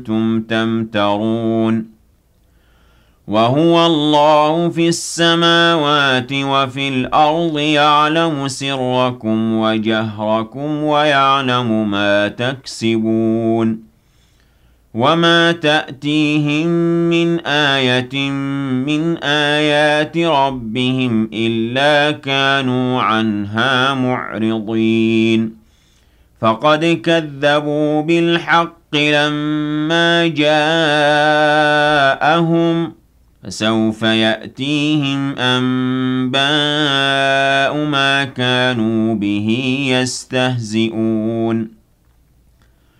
أنتم تمترون وهو الله في السماوات وفي الأرض يعلم سركم وجهركم ويعلم ما تكسبون وما تأتيهم من آية من آيات ربهم إلا كانوا عنها معرضين فقد كذبوا بالحق لما جاءهم فسوف يأتيهم أنباء ما كانوا به يستهزئون